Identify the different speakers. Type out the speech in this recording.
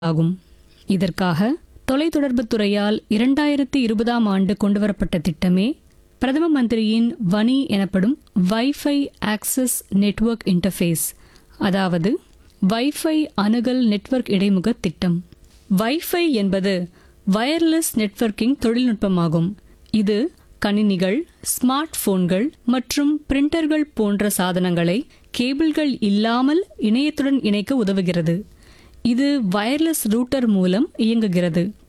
Speaker 1: ஆகும். இதற்காக தொலைத்தொடர்புத் துறையால் 2020ஆம் ஆண்டு கொண்டுவரப்பட்ட திட்டமே பிரதம மந்திரியின் வனி எனப்படும் வைஃபை ஆக்சஸ் நெட்வொர்க் இன்டர்ஃபேஸ், அதாவது வைஃபை அணுகல் நெட்வொர்க் இடைமுக திட்டம். வைஃபை என்பது வயர்லெஸ் நெட்வொர்க்கிங் தொழில்நுட்பமாகும். இது கணினிகள், ஸ்மார்ட் போன்கள் மற்றும் பிரிண்டர்கள் போன்ற சாதனங்களை கேபிள்கள் இல்லாமல் இணையத்துடன் இணைக்க உதவுகிறது. இது வயர்லெஸ் ரூட்டர் மூலம் இயங்குகிறது.